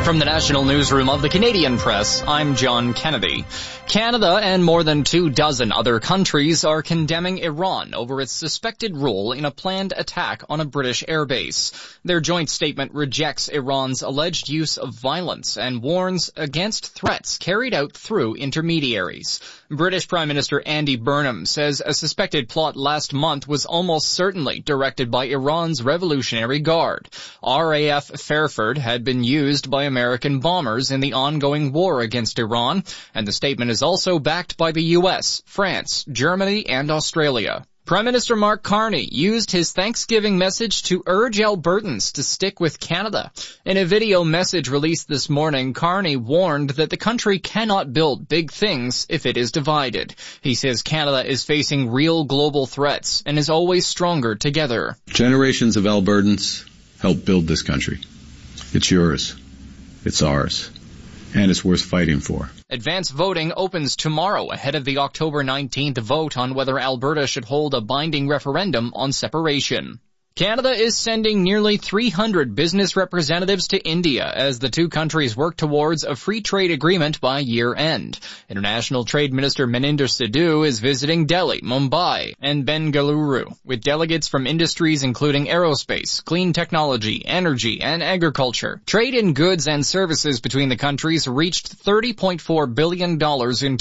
From the National Newsroom of the Canadian Press, I'm John Kennedy. Canada and more than 24 other countries are condemning Iran over its suspected role in a planned attack on a British airbase. Their joint statement rejects Iran's alleged use of violence and warns against threats carried out through intermediaries. British Prime Minister Andy Burnham says a suspected plot last month was almost certainly directed by Iran's Revolutionary Guard. RAF Fairford had been used by American bombers in the ongoing war against Iran, and the statement is also backed by the U.S., France, Germany, and Australia. Prime Minister Mark Carney used his Thanksgiving message to urge Albertans to stick with Canada. In a video message released this morning, Carney warned that the country cannot build big things if it is divided. He says Canada is facing real global threats and is always stronger together. Generations of Albertans helped build this country. It's yours. It's ours. And it's worth fighting for. Advance voting opens tomorrow ahead of the October 19th vote on whether Alberta should hold a binding referendum on separation. Canada is sending nearly 300 business representatives to India as the two countries work towards a free trade agreement by year-end. International Trade Minister Maninder Sidhu is visiting Delhi, Mumbai, and Bengaluru, with delegates from industries including aerospace, clean technology, energy, and agriculture. Trade in goods and services between the countries reached $30.4 billion in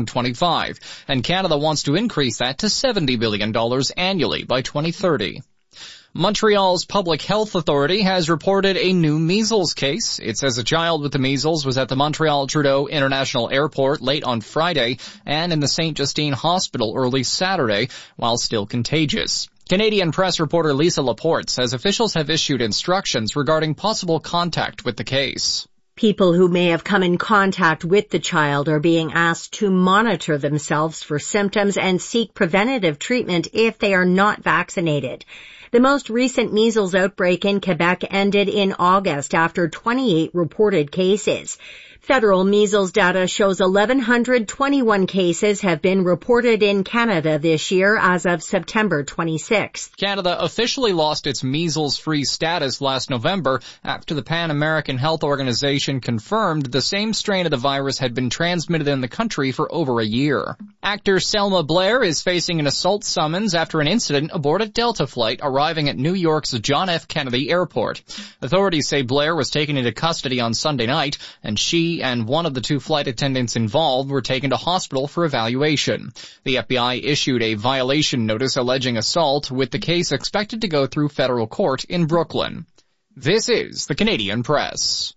2025, and Canada wants to increase that to $70 billion annually by 2030. Montreal's Public Health Authority has reported a new measles case. It says a child with the measles was at the Montreal Trudeau International Airport late on Friday and in the St. Justine Hospital early Saturday while still contagious. Canadian Press reporter Lisa Laporte says officials have issued instructions regarding possible contact with the case. People who may have come in contact with the child are being asked to monitor themselves for symptoms and seek preventative treatment if they are not vaccinated. The most recent measles outbreak in Quebec ended in August after 28 reported cases. Federal measles data shows 1,121 cases have been reported in Canada this year as of September 26th. Canada officially lost its measles-free status last November after the Pan American Health Organization confirmed the same strain of the virus had been transmitted in the country for over a year. Actor Selma Blair is facing an assault summons after an incident aboard a Delta flight arriving at New York's John F. Kennedy Airport. Authorities say Blair was taken into custody on Sunday night, and she and one of the two flight attendants involved were taken to hospital for evaluation. The FBI issued a violation notice alleging assault, with the case expected to go through federal court in Brooklyn. This is the Canadian Press.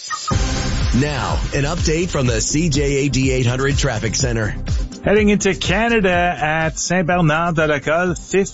Now, an update from the CJAD 800 Traffic Center. Heading into Canada at Saint-Bernard-de-la-Colle,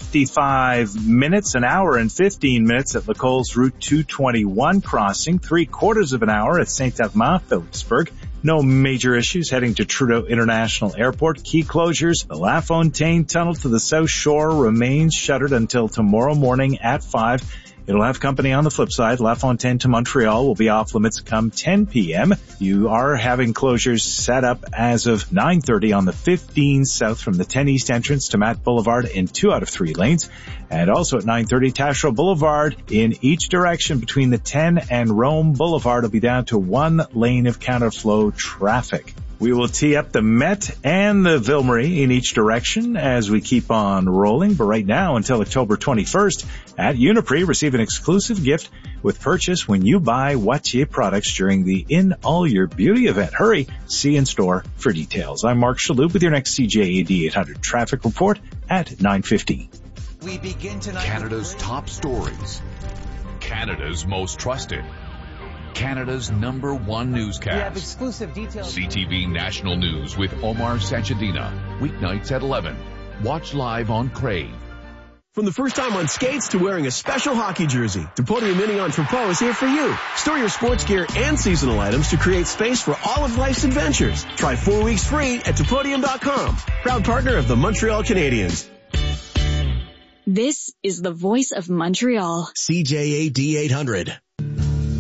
55 minutes, an hour and 15 minutes at Lacolle's Route 221 crossing, 3/4 of an hour at Saint-Armand-Philipsburg. No major issues heading to Trudeau International Airport. Key closures. The La Fontaine Tunnel to the South Shore remains shuttered until tomorrow morning at 5. It'll have company on the flip side. La Fontaine to Montreal will be off limits come 10 p.m. You are having closures set up as of 9:30 on the 15 south from the 10 east entrance to Matt Boulevard in 2 out of 3 lanes. And also at 9:30, Taschereau Boulevard in each direction between the 10 and Rome Boulevard will be down to 1 lane of counterflow traffic. We will tee up the Met and the Ville Marie in each direction as we keep on rolling. But right now, until October 21st, at Uniprix, receive an exclusive gift with purchase when you buy Wattier products during the In All Your Beauty event. Hurry, see in store for details. I'm Mark Shalhoub with your next CJAD 800 traffic report at 9:50. We begin tonight. Canada's top stories. Canada's most trusted. Canada's #1 newscast. We have exclusive details. CTV National News with Omar Sanchadina. Weeknights at 11. Watch live on Crave. From the first time on skates to wearing a special hockey jersey, Depodium Mini Entrepot is here for you. Store your sports gear and seasonal items to create space for all of life's adventures. Try 4 weeks free at Depodium.com. Proud partner of the Montreal Canadiens. This is the voice of Montreal. CJAD 800.